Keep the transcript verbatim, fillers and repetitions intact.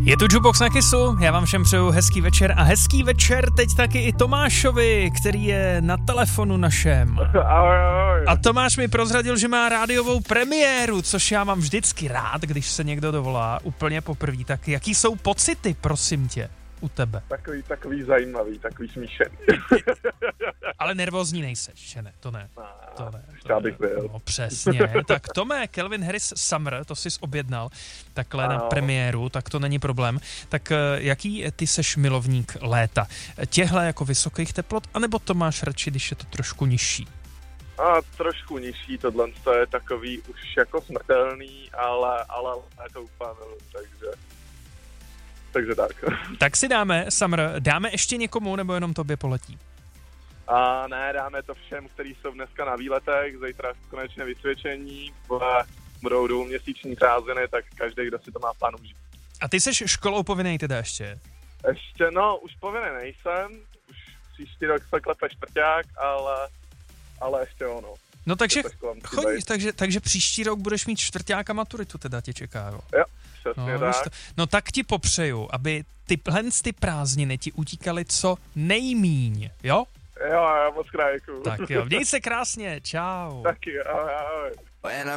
Je tu Jukebox na Kissu, já vám všem přeju hezký večer a hezký večer teď taky i Tomášovi, který je na telefonu našem. Ahoj, ahoj. A Tomáš mi prozradil, že má rádiovou premiéru, což já mám vždycky rád, když se někdo dovolá úplně poprvé. Tak jaký jsou pocity, prosím tě, u tebe? Takový, takový zajímavý, takový smíšený. Ale nervózní nejseš, že ne? To ne. To ne. To Já bych byl. No přesně. Tak Tome, Calvin Harris Summer, to jsi objednal takhle ano. na premiéru, tak to není problém. Tak jaký ty seš milovník léta? Těhle jako vysokých teplot, anebo to máš radši, když je to trošku nižší? A trošku nižší, tohle je takový už jako smrtelný, ale, ale je to úplně miluji, takže... Takže tak. Tak si dáme, Summer, dáme ještě někomu, nebo jenom tobě poletí? A ne, dáme to všem, kteří jsou dneska na výletech, zítra konečně vysvědčení, budou dvouměsíční prázdniny, tak každý, kdo si to má plán užít. A ty seš školou povinnej teda ještě? Ještě, no, už povinný nejsem, už příští rok se klepe čtvrťák, ale, ale ještě ono. No takže, chodí, takže, takže příští rok budeš mít čtvrťáka maturitu, teda tě čeká, jo? Jo, přesně no, tak. To, no tak ti popřeju, aby tyhle ty prázdniny ti utíkaly co nejmíň, jo? Jo, já moc krát děkuju. Tak jo, měj se krásně, čau. Taky, ahoj, ahoj.